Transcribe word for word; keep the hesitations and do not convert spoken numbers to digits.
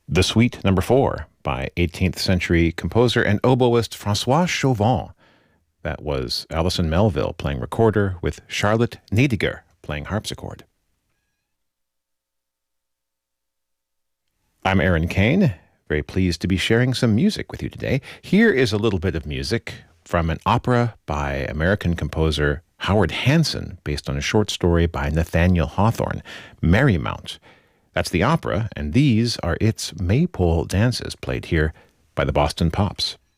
The Suite Number Four by eighteenth century composer and oboist Francois Chauvin. That was Alison Melville playing recorder with Charlotte Nediger playing harpsichord. I'm Aaron Kane, very pleased to be sharing some music with you today. Here is a little bit of music from an opera by American composer Howard Hanson, based on a short story by Nathaniel Hawthorne, Merrymount. That's the opera, and these are its maypole dances played here by the Boston Pops.